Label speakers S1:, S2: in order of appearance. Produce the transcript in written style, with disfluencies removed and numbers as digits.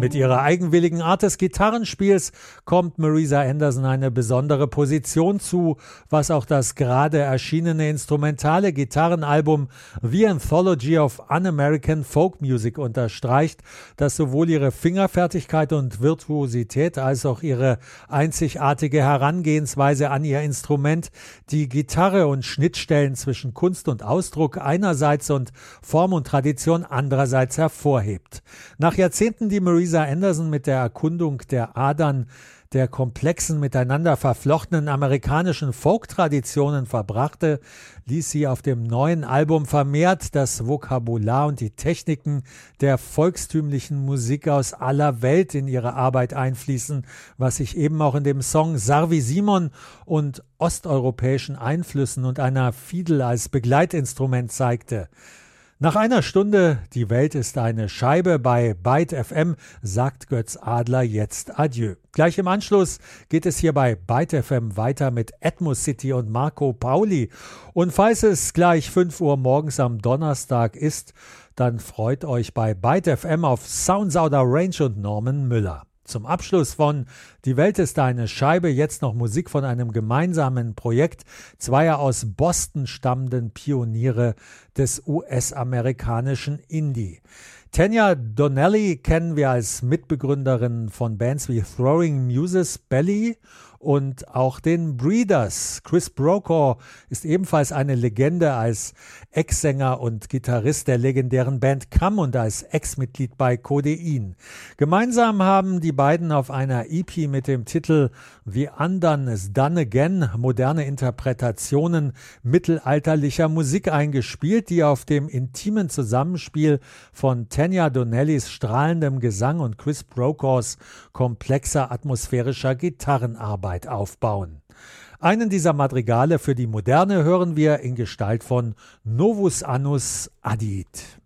S1: Mit ihrer eigenwilligen Art des Gitarrenspiels kommt Marisa Anderson eine besondere Position zu, was auch das gerade erschienene instrumentale Gitarrenalbum The Anthology of Un-American Folk Music unterstreicht, das sowohl ihre Fingerfertigkeit und Virtuosität als auch ihre einzigartige Herangehensweise an ihr Instrument, die Gitarre und Schnittstellen zwischen Kunst und Ausdruck einerseits und Form und Tradition andererseits hervorhebt. Nach Jahrzehnten, die Marisa Anderson mit der Erkundung der Adern der komplexen, miteinander verflochtenen amerikanischen Folk-Traditionen verbrachte, ließ sie auf dem neuen Album vermehrt das Vokabular und die Techniken der volkstümlichen Musik aus aller Welt in ihre Arbeit einfließen, was sich eben auch in dem Song Sarvi Simon und osteuropäischen Einflüssen und einer Fiedel als Begleitinstrument zeigte. Nach einer Stunde, die Welt ist eine Scheibe bei Byte FM, sagt Götz Adler jetzt Adieu. Gleich im Anschluss geht es hier bei Byte FM weiter mit Atmos City und Marco Pauli. Und falls es gleich 5 Uhr morgens am Donnerstag ist, dann freut euch bei Byte FM auf Sounds Outer Range und Norman Müller. Zum Abschluss von Die Welt ist eine Scheibe jetzt noch Musik von einem gemeinsamen Projekt zweier aus Boston stammenden Pioniere des US-amerikanischen Indie. Tanya Donnelly kennen wir als Mitbegründerin von Bands wie Throwing Muses, Belly und auch den Breeders. Chris Brokaw ist ebenfalls eine Legende als Ex-Sänger und Gitarrist der legendären Band Come und als Ex-Mitglied bei Codein. Gemeinsam haben die beiden auf einer EP mit dem Titel The Undone is Done Again moderne Interpretationen mittelalterlicher Musik eingespielt, die auf dem intimen Zusammenspiel von Tanya Donnellys strahlendem Gesang und Chris Brokaws komplexer atmosphärischer Gitarrenarbeit aufbauen. Einen dieser Madrigale für die Moderne hören wir in Gestalt von Novus Annus Adit.